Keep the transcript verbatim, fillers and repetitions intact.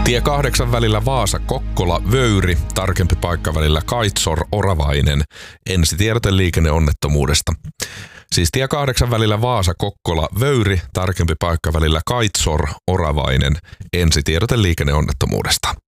Tie kahdeksan välillä Vaasa-Kokkola-Vöyri, tarkempi paikka välillä Kaitsor-Oravainen. Ensitiedote liikenneonnettomuudesta. Siis tie kahdeksan välillä Vaasa-Kokkola-Vöyri, tarkempi paikka välillä Kaitsor-Oravainen. Ensitiedote liikenneonnettomuudesta.